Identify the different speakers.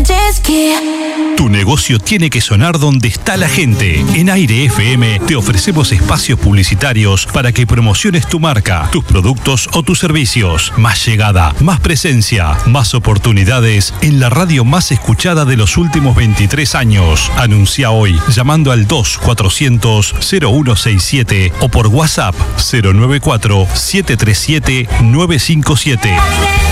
Speaker 1: Tu negocio tiene que sonar donde está la gente. En Aire FM te ofrecemos espacios publicitarios para que promociones tu marca, tus productos o tus servicios. Más llegada, más presencia, más oportunidades en la radio más escuchada de los últimos 23 años. Anuncia hoy llamando al 2400-0167 o por WhatsApp 094-737-957.